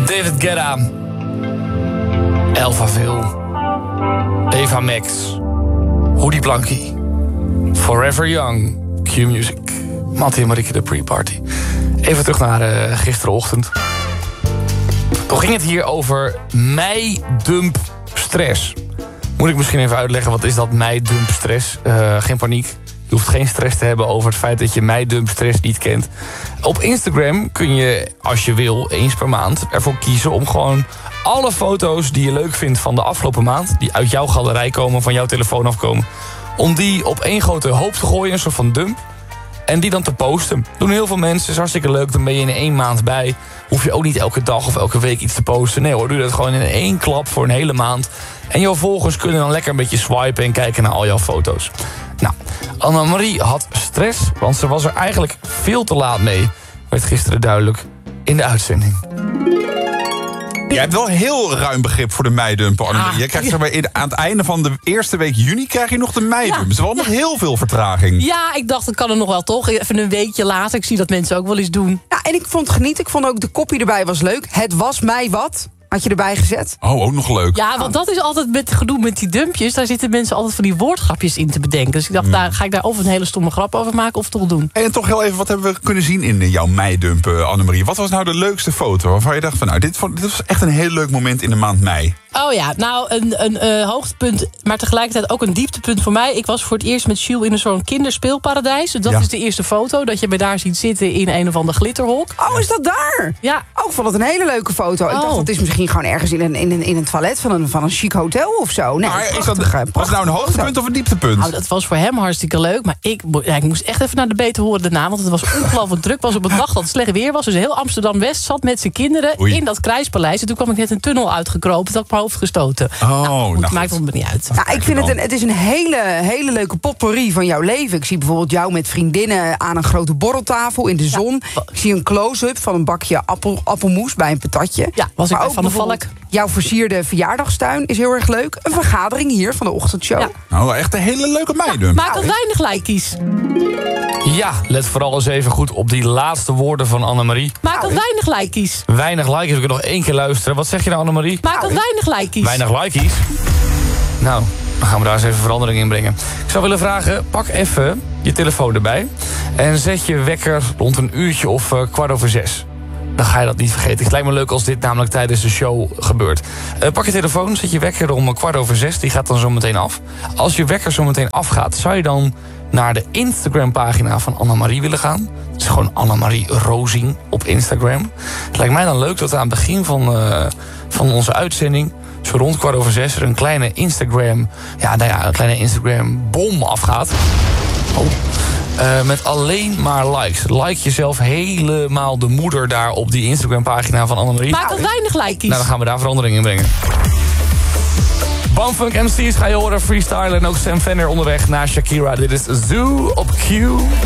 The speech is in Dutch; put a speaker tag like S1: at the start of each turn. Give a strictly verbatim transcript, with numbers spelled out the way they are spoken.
S1: David Guetta. Elfaville. Eva Max. Hoodie Blankie. Forever Young. Q-Music. Mattie en Marieke de Pre-Party. Even terug naar uh, gisterenochtend. Toen ging het hier over mei-dump-stress. Moet ik misschien even uitleggen, wat is dat mei-dump-stress? Uh, geen paniek. Je hoeft geen stress te hebben over het feit dat je mei-dump-stress niet kent. Op Instagram kun je, als je wil, eens per maand ervoor kiezen om gewoon alle foto's die je leuk vindt van de afgelopen maand, die uit jouw galerij komen, van jouw telefoon afkomen, om die op één grote hoop te gooien, een soort van dump. En die dan te posten. Doen heel veel mensen, is hartstikke leuk. Dan ben je in één maand bij. Hoef je ook niet elke dag of elke week iets te posten. Nee hoor, doe dat gewoon in één klap voor een hele maand. En jouw volgers kunnen dan lekker een beetje swipen en kijken naar al jouw foto's. Nou, Annemarie had stress, want ze was er eigenlijk veel te laat mee. Werd gisteren duidelijk in de uitzending.
S2: Jij hebt wel heel ruim begrip voor de meidumpen, Annemarie.
S3: Ah,
S2: je krijgt
S3: ja.
S2: zeg maar, in, aan het einde van de eerste week juni krijg je nog de meidump.
S3: Ja.
S2: Er is wel nog heel veel vertraging.
S3: Ja, ik dacht, dat kan er nog wel toch. Even een weekje later. Ik zie dat mensen ook wel eens doen.
S4: Ja, en ik vond het genieten. Ik vond ook de kopie erbij was leuk. Het was mij wat. Had je erbij gezet?
S2: Oh, ook nog leuk.
S3: Ja, want dat is altijd met gedoe met die dumpjes. Daar zitten mensen altijd van die woordgrapjes in te bedenken. Dus ik dacht, daar, ga ik daar of een hele stomme grap over maken of toch doen.
S2: En toch heel even, wat hebben we kunnen zien in jouw meidump, Annemarie? Wat was nou de leukste foto waarvan je dacht van, nou, dit, vond- dit was echt een heel leuk moment in de maand mei?
S3: Oh ja, nou, een, een uh, hoogtepunt, maar tegelijkertijd ook een dieptepunt voor mij. Ik was voor het eerst met Jules in een soort kinderspeelparadijs. Dat
S2: Ja.
S3: is de eerste foto, dat je me daar ziet zitten in een of ander glitterhok.
S4: Oh, is dat daar?
S3: Ja.
S4: Oh, ik vond het een hele leuke foto. Ik
S3: Oh.
S4: dacht, dat is misschien gewoon ergens in een, in een, in een toilet van een, van een chic hotel of zo. Nee,
S2: Maar is dat,
S4: prachtige,
S2: was het nou een
S4: prachtige
S2: hoogtepunt
S4: foto.
S2: of een dieptepunt?
S3: Nou, dat was voor hem hartstikke leuk. Maar ik, mo- ja, ik moest echt even naar de beter horen daarna. Want het was ongelooflijk druk. Was op een dag dat het slecht weer was. Dus heel Amsterdam-West zat met zijn kinderen
S2: Oei.
S3: in dat Krijspaleis. En toen kwam ik net een tunnel uitgekropen. Toen had ik mijn hoofd gestoten.
S2: Oh,
S3: nou, goed,
S2: nou
S3: maakt
S2: goed.
S3: het me niet uit.
S4: Ja, ik vind het, een, het is een hele, hele leuke potpourri van jouw leven. Ik zie bijvoorbeeld jou met vriendinnen aan een grote borreltafel in de zon. Ik zie een close-up van een bakje appel, appelmoes bij een patatje.
S3: Ja, was ik
S4: Maar
S3: bij
S4: ook
S3: Van der
S4: bijvoorbeeld
S3: Valk.
S4: Jouw versierde verjaardagstuin is heel erg leuk. Een vergadering hier van de ochtendshow.
S3: Ja.
S2: Nou, echt een hele leuke meidump.
S3: Maak dat weinig lijkies.
S1: Ja, let vooral eens even goed op die laatste woorden van Annemarie.
S3: Maak dat weinig lijkies.
S1: Weinig likes, we kunnen nog één keer luisteren. Wat zeg je nou, Annemarie?
S3: Maak dat weinig lijkies.
S1: Weinig likeys. Nou, dan gaan we daar eens even verandering in brengen. Ik zou willen vragen, pak even je telefoon erbij. En zet je wekker rond een uurtje of uh, kwart over zes. Dan ga je dat niet vergeten. Het lijkt me leuk als dit namelijk tijdens de show gebeurt. Uh, pak je telefoon, zet je wekker om een kwart over zes. Die gaat dan zo meteen af. Als je wekker zo meteen afgaat, zou je dan naar de Instagram-pagina van Annemarie willen gaan? Het is gewoon Annemarie Rozing op Instagram. Het lijkt mij dan leuk dat aan het begin van, uh, van onze uitzending, zo rond kwart over zes, er een kleine Instagram, ja, nou ja, een kleine Instagram-bom afgaat. Oh. Uh, met alleen maar likes. Like jezelf helemaal de moeder daar op die Instagram-pagina van Annemarie.
S3: Maak dat weinig lijkies.
S1: Nou, dan gaan we daar verandering in brengen. Bumfunk M C's ga je horen, freestyle en ook Sam Fender onderweg naar Shakira. Dit is Zoo op Q.